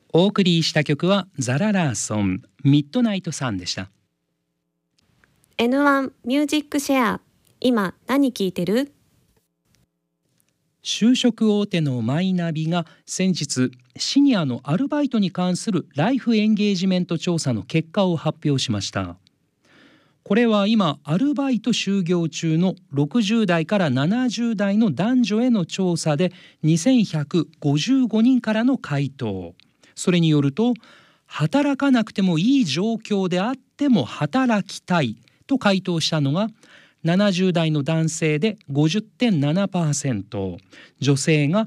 お送りした曲はザララーソンミッドナイトサンでした。 N1 ミュージックシェア、今何聞いてる？ 就職大手のマイナビが先日シニアのアルバイトに関するライフエンゲージメント調査の結果を発表しました。これは今アルバイト就業中の60代から70代の男女への調査で2155人からの回答。それによると、働かなくてもいい状況であっても働きたいと回答したのが70代の男性で 50.7%、 女性が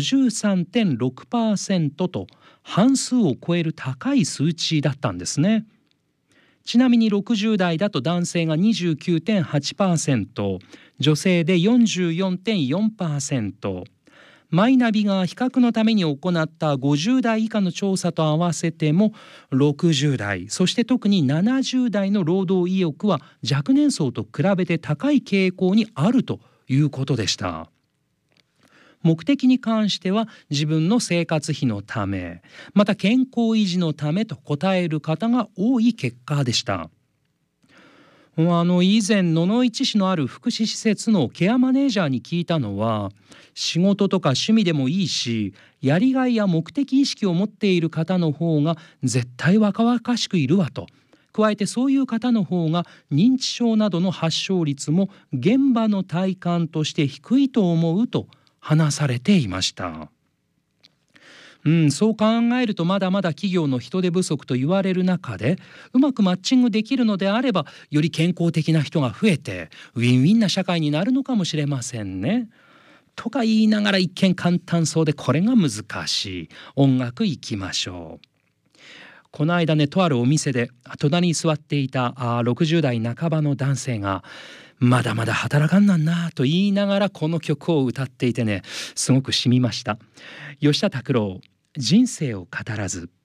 53.6% と半数を超える高い数値だったんですね。ちなみに60代だと男性が 29.8%、 女性で 44.4%。 マイナビが比較のために行った50代以下の調査と合わせても60代、そして特に70代の労働意欲は若年層と比べて高い傾向にあるということでした。目的に関しては自分の生活費のため、また健康維持のためと答える方が多い結果でした。以前野々市市のある福祉施設のケアマネージャーに聞いたのは、仕事とか趣味でもいいし、やりがいや目的意識を持っている方の方が絶対若々しくいるわと。加えてそういう方の方が認知症などの発症率も現場の体感として低いと思うと話されていました。そう考えるとまだまだ企業の人手不足と言われる中で、うまくマッチングできるのであればより健康的な人が増えてウィンウィンな社会になるのかもしれませんね。とか言いながら一見簡単そうでこれが難しい。音楽いきましょう。この間ね、とあるお店で隣に座っていた60代半ばの男性がまだまだ働かんなんなと言いながらこの曲を歌っていてね、すごく染みました。吉田拓郎、人生を語らず。